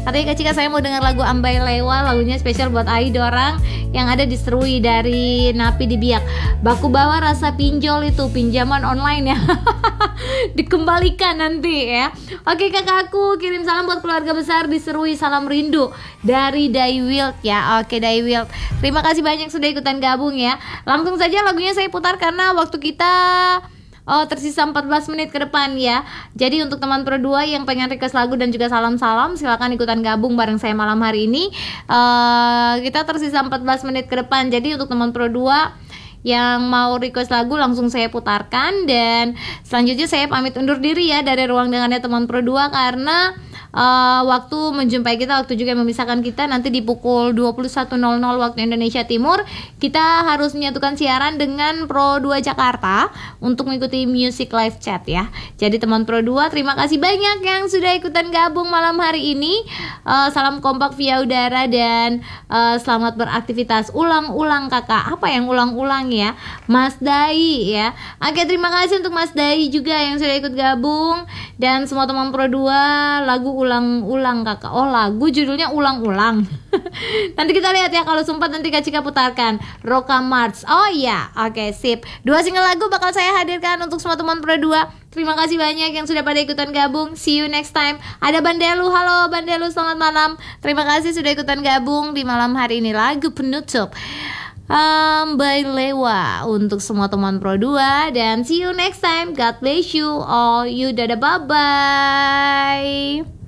Katanya Kak Cika saya mau dengar lagu Ambai Lewa, lagunya spesial buat Ai dorang yang ada di Serui dari Napi di Biak. Baku bawa rasa pinjol itu, pinjaman online ya. Dikembalikan nanti ya. Oke kakakku, kirim salam buat keluarga besar di Serui, salam rindu dari Daiwild ya. Oke Daiwild, terima kasih banyak sudah ikutan gabung ya. Langsung saja lagunya saya putar karena waktu kita tersisa 14 menit ke depan ya. Jadi untuk teman Pro 2 yang pengen request lagu dan juga salam-salam, silakan ikutan gabung bareng saya malam hari ini. Kita tersisa 14 menit ke depan. Jadi untuk teman Pro 2 yang mau request lagu langsung saya putarkan. Dan selanjutnya saya pamit undur diri ya dari ruang dengarnya teman Pro 2 karena waktu menjumpai kita, waktu juga memisahkan kita nanti di pukul 21.00 waktu Indonesia Timur. Kita harus menyatukan siaran dengan Pro 2 Jakarta untuk mengikuti music live chat ya. Jadi teman Pro 2, terima kasih banyak yang sudah ikutan gabung malam hari ini. Salam kompak via udara dan selamat beraktivitas. Ulang-ulang kakak. Apa yang ulang-ulang ya? Mas Dai ya. Oke, terima kasih untuk Mas Dai juga yang sudah ikut gabung. Dan semua teman Pro 2, lagu ulang-ulang kakak. Oh, lagu judulnya ulang-ulang. Nanti kita lihat ya, kalau sempat nanti Kak Cika putarkan Roka March. Oh iya, oke sip. 2 single lagu bakal saya hadirkan untuk semua teman Pro 2. Terima kasih banyak yang sudah pada ikutan gabung. See you next time. Ada Bandelu, halo Bandelu, selamat malam. Terima kasih sudah ikutan gabung di malam hari ini. Lagu penutup Ambai Lewa untuk semua teman Pro 2. Dan see you next time. God bless you all. You dadah, bye bye.